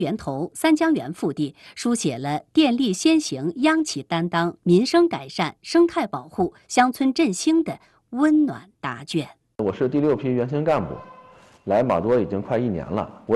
源头、三江源腹地，书写了电力先行、央企担当、民生改善、生态保护、乡村振兴的温暖答卷。 我是第6批原先干部，来马多已经快1年了。